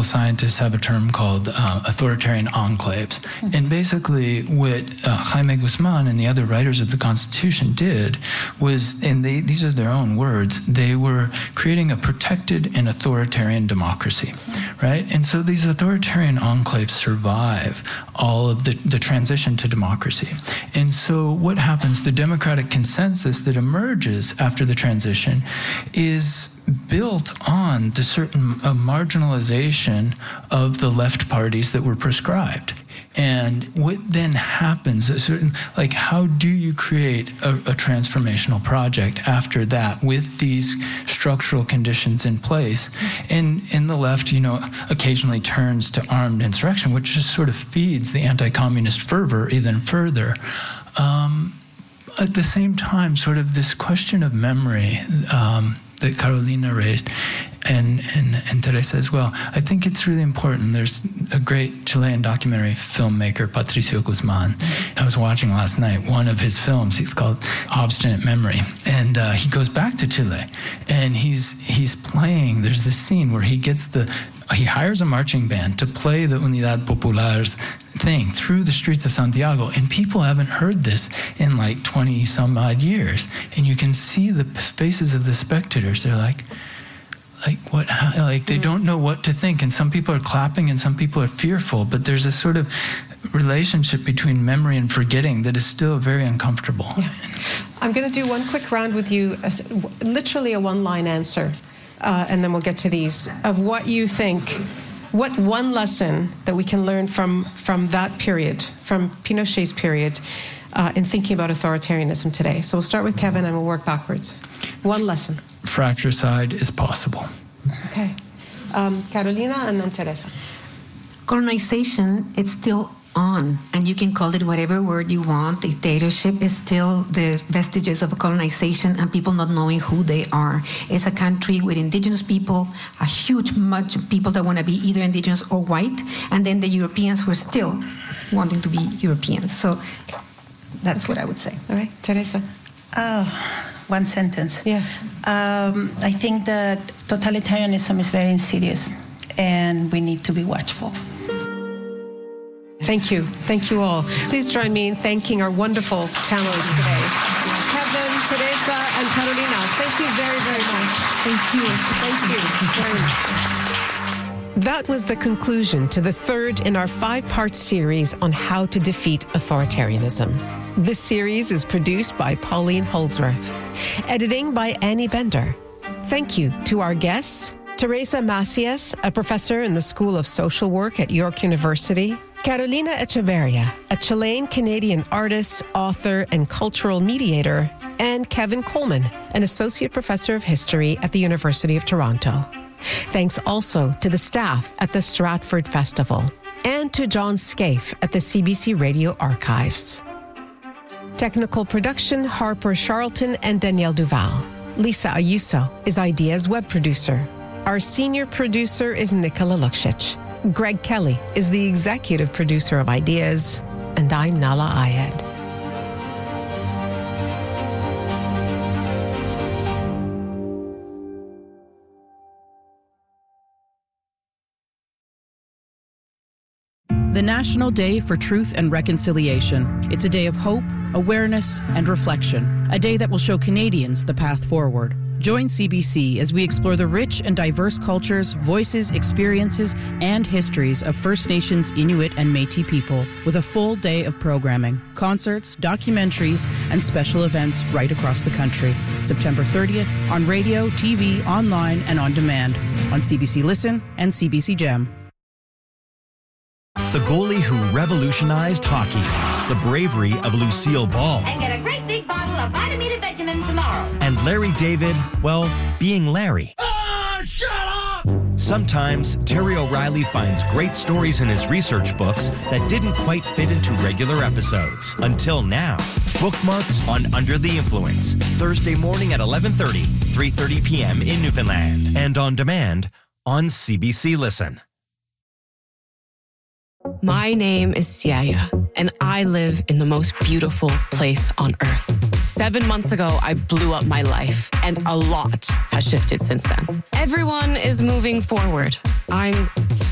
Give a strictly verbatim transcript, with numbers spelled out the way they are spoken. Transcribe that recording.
scientists have a term called uh, authoritarian enclaves. Mm-hmm. And basically what uh, Jaime Guzman and the other writers of the Constitution did was, and they, these are their own words, they were creating a protected and authoritarian democracy, mm-hmm. right? And so these authoritarian enclaves survive all of the, the transition to democracy. And so what happens, the democratic consensus that emerges after the transition is built on the certain uh, marginalization of the left parties that were prescribed. And what then happens, a certain, like, how do you create a, a transformational project after that with these structural conditions in place? And in the left, you know, occasionally turns to armed insurrection, which just sort of feeds the anti-communist fervor even further. Um, at the same time, sort of this question of memory, um, that Carolina raised, and, and, and Teresa as well. I think it's really important. There's a great Chilean documentary filmmaker, Patricio Guzman. I was watching last night one of his films. He's called Obstinate Memory. And uh, he goes back to Chile, and he's he's playing, there's this scene where he gets the, he hires a marching band to play the Unidad Popular's thing through the streets of Santiago, and people haven't heard this in like twenty some odd years, and you can see the faces of the spectators. They're like, like what, how, like they don't know what to think, and some people are clapping and some people are fearful, but there's a sort of relationship between memory and forgetting that is still very uncomfortable. Yeah. I'm going to do one quick round with you, literally a one-line answer, uh, and then we'll get to these, of what you think. What one lesson that we can learn from, from that period, from Pinochet's period, uh, in thinking about authoritarianism today? So we'll start with Kevin and we'll work backwards. One lesson. Fratricide is possible. Okay. Um, Carolina and then Teresa. Colonization, it's still on, and you can call it whatever word you want. Dictatorship is still the vestiges of a colonization and people not knowing who they are. It's a country with indigenous people, a huge much of people that want to be either indigenous or white, and then the Europeans who are still wanting to be Europeans. So that's what I would say. All right, Teresa. Oh, one sentence. Yes. Um, I think that totalitarianism is very insidious, and we need to be watchful. Thank you. Thank you all. Please join me in thanking our wonderful panelists today. Kevin, Teresa, and Carolina. Thank you very, very much. Thank you. Thank you very much. That was the conclusion to the third in our five-part series on how to defeat authoritarianism. This series is produced by Pauline Holdsworth. Editing by Annie Bender. Thank you to our guests, Teresa Macias, a professor in the School of Social Work at York University, Carolina Echeverria, a Chilean-Canadian artist, author, and cultural mediator, and Kevin Coleman, an associate professor of history at the University of Toronto. Thanks also to the staff at the Stratford Festival and to John Scaife at the C B C Radio Archives. Technical production, Harper Charlton and Danielle Duval. Lisa Ayuso is Idea's web producer. Our senior producer is Nicola Luksic. Greg Kelly is the executive producer of Ideas, and I'm Nala Ayed. The National Day for Truth and Reconciliation. It's a day of hope, awareness, and reflection. A day that will show Canadians the path forward. Join C B C as we explore the rich and diverse cultures, voices, experiences, and histories of First Nations, Inuit, and Métis people with a full day of programming, concerts, documentaries, and special events right across the country. September thirtieth on radio, T V, online, and on demand on C B C Listen and C B C Gem. The goalie who revolutionized hockey. The bravery of Lucille Ball. And get a great big bottle of Vitamin Benjamin tomorrow. And Larry David, well, being Larry. Oh, shut up! Sometimes Terry O'Reilly finds great stories in his research books that didn't quite fit into regular episodes. Until now. Bookmarks on Under the Influence. Thursday morning at eleven thirty, three thirty p.m. in Newfoundland. And on demand on C B C Listen. My name is Siaya, and I live in the most beautiful place on earth. Seven months ago, I blew up my life, and a lot has shifted since then. Everyone is moving forward. I'm